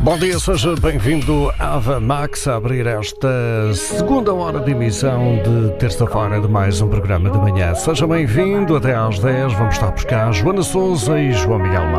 Bom dia, seja bem-vindo à Ava Max a abrir esta segunda hora de emissão de terça-feira de mais um programa de manhã. Seja bem-vindo, até às 10 vamos estar a buscar Joana Sousa e João Miguel Mar.